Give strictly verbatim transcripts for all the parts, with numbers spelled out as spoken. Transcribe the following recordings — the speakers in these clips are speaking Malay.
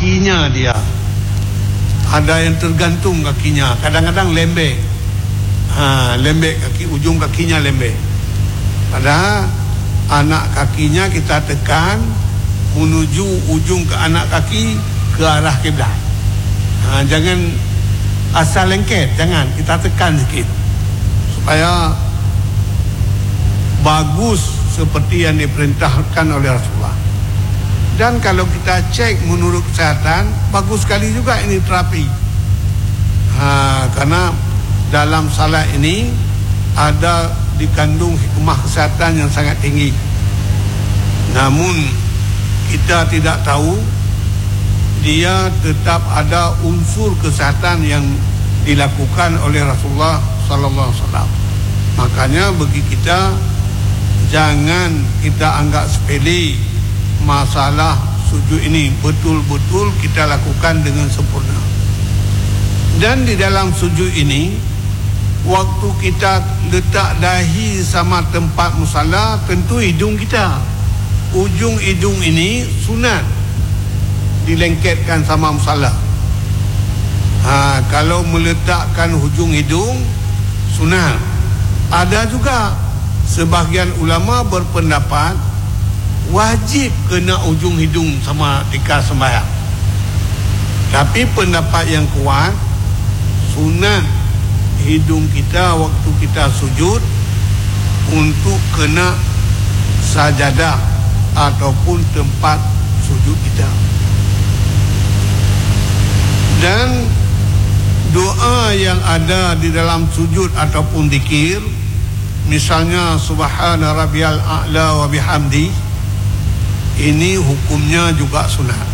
kakinya dia. Ada yang tergantung kakinya, kadang-kadang lembek. Ha, lembek kaki, ujung kakinya lembek. Padahal anak kakinya kita tekan menuju ujung ke anak kaki ke arah kiblat. Ha, jangan asal lengket, jangan, kita tekan sikit supaya bagus seperti yang diperintahkan oleh Rasulullah. Dan kalau kita cek menurut kesehatan, bagus sekali juga ini terapi. Ha, karena dalam salat ini ada dikandung hikmah kesehatan yang sangat tinggi. Namun kita tidak tahu, dia tetap ada unsur kesehatan yang dilakukan oleh Rasulullah sallallahu alaihi wasallam. Makanya bagi kita, jangan kita anggap sepele masalah sujud ini, betul-betul kita lakukan dengan sempurna. Dan di dalam sujud ini, waktu kita letak dahi sama tempat musalla, tentu hidung kita, ujung hidung ini sunat dilengketkan sama musalla. Ha, kalau meletakkan hujung hidung sunat. Ada juga sebahagian ulama berpendapat wajib kena ujung hidung sama tikar sembahyang. Tapi pendapat yang kuat, sunat hidung kita waktu kita sujud untuk kena sajadah ataupun tempat sujud kita. Dan doa yang ada di dalam sujud ataupun zikir, misalnya subhana rabbiyal a'la wa bihamdi, ini hukumnya juga sunat.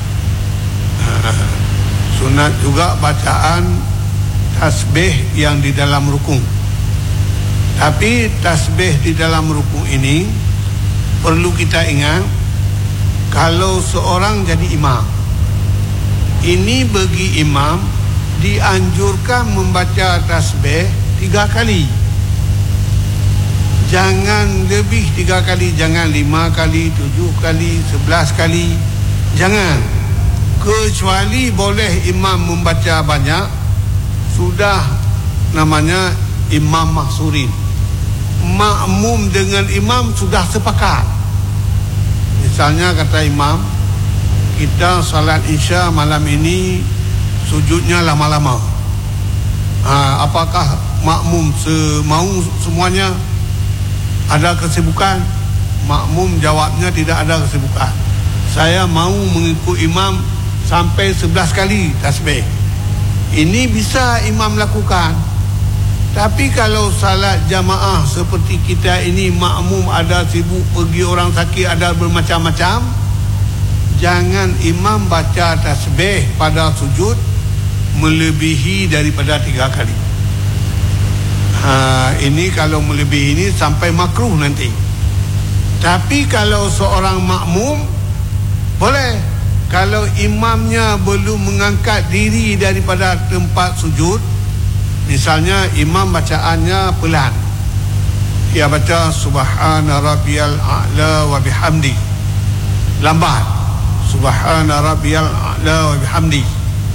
Sunat juga bacaan tasbih yang di dalam rukun. Tapi tasbih di dalam rukun ini perlu kita ingat, kalau seorang jadi imam, ini bagi imam dianjurkan membaca tasbih tiga kali. Jangan lebih tiga kali, jangan lima kali, tujuh kali, sebelas kali, jangan. Kecuali boleh imam membaca banyak, sudah namanya imam mahsurin. Makmum dengan imam sudah sepakat. Misalnya kata imam, kita salat isya malam ini sujudnya lama-lama. Ha, apakah makmum semau semuanya? Ada kesibukan? Makmum jawabnya tidak ada kesibukan. Saya mau mengikut imam sampai sebelas kali tasbih. Ini bisa imam lakukan. Tapi kalau salat jamaah seperti kita ini, makmum ada sibuk pergi orang sakit, ada bermacam-macam, jangan imam baca tasbih pada sujud melebihi daripada tiga kali. Ha, ini kalau melebihi ini sampai makruh nanti. Tapi kalau seorang makmum boleh, kalau imamnya belum mengangkat diri daripada tempat sujud, misalnya imam bacaannya pelan, dia baca subhana rabbiyal a'la wa bihamdi, lambat, subhana rabbiyal a'la wa bihamdi,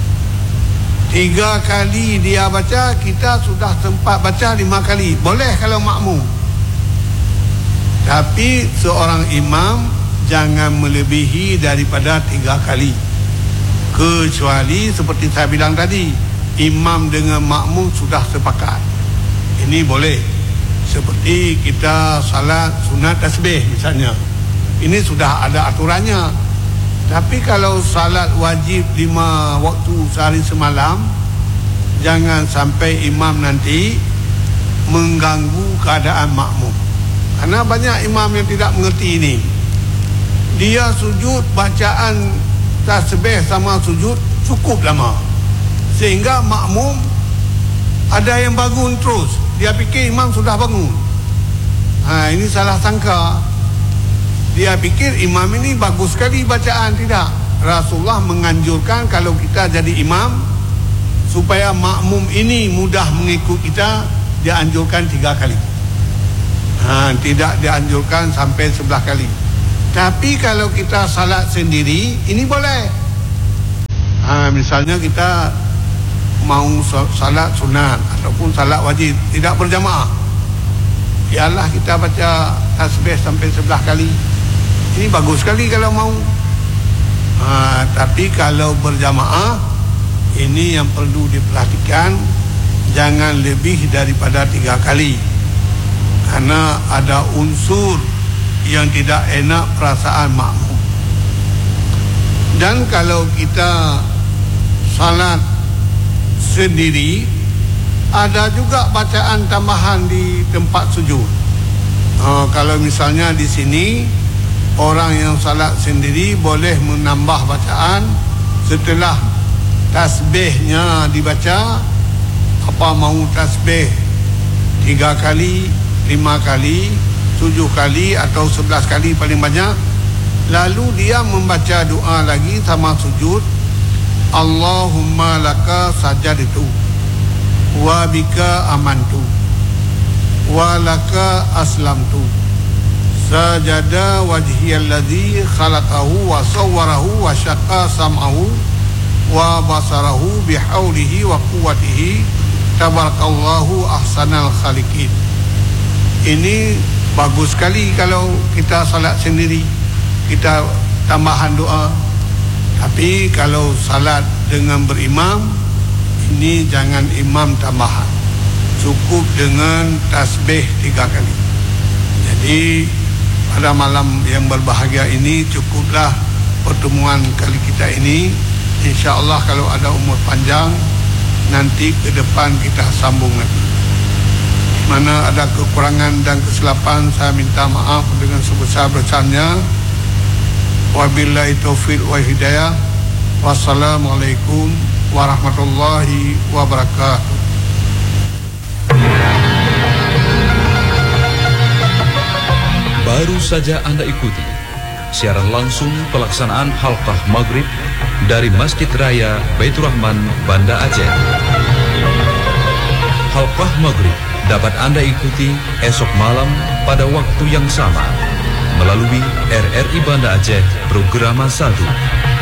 tiga kali dia baca, kita sudah sempat baca lima kali, boleh kalau makmum. Tapi seorang imam jangan melebihi daripada tiga kali. Kecuali seperti saya bilang tadi, imam dengan makmum sudah sepakat, ini boleh. Seperti kita salat sunat tasbih misalnya, ini sudah ada aturannya. Tapi kalau salat wajib lima waktu sehari semalam, jangan sampai imam nanti mengganggu keadaan makmum. Karena banyak imam yang tidak mengerti ini. Dia sujud, bacaan tasbih sama sujud cukup lama, sehingga makmum ada yang bangun terus, dia fikir imam sudah bangun. Ha, ini salah sangka. Dia pikir imam ini bagus sekali bacaan. Tidak. Rasulullah menganjurkan kalau kita jadi imam, supaya makmum ini mudah mengikut kita, dia anjurkan tiga kali. Ha, tidak dianjurkan sampai sebelah kali. Tapi kalau kita salat sendiri, ini boleh. misalnya kita mau salat sunat ataupun salat wajib tidak berjamaah, ialah kita baca tasbih sampai sebelah kali. Ini bagus sekali kalau mau. Ha, tapi kalau berjamaah, ini yang perlu diperhatikan, jangan lebih daripada tiga kali, karena ada unsur yang tidak enak perasaan makmum. Dan kalau kita salat sendiri, ada juga bacaan tambahan di tempat sujud. Ha, kalau misalnya di sini orang yang salat sendiri boleh menambah bacaan setelah tasbihnya dibaca. Apa mau tasbih tiga kali, lima kali, tujuh kali atau sebelas kali paling banyak, lalu dia membaca doa lagi sama sujud. Allahumma laka sajadtu wa bika amantu wa laka aslamtu sajada wajhiyalladzi khalaqahu wa sawwarahu wa syaqqa sam'ahu wa basarahu bihaulihi wa quwwatihi tabarakallahu ahsanal khaliqin. Ini bagus sekali kalau kita salat sendiri, kita tambahan doa. Tapi kalau salat dengan berimam, ini jangan imam tambahan, cukup dengan tasbih tiga kali. Jadi pada malam yang berbahagia ini cukuplah pertemuan kali kita ini. InsyaAllah kalau ada umur panjang, nanti ke depan kita sambung lagi. Mana ada kekurangan dan kesilapan, saya minta maaf dengan sebesar-besarnya. Wabillahi taufiq wa hidayah. Wassalamualaikum warahmatullahi wabarakatuh. Baru saja Anda ikuti siaran langsung pelaksanaan halqah maghrib dari Masjid Raya Baitur Rahman, Banda Aceh. Halqah maghrib dapat Anda ikuti esok malam pada waktu yang sama melalui R R I Banda Aceh Programa satu.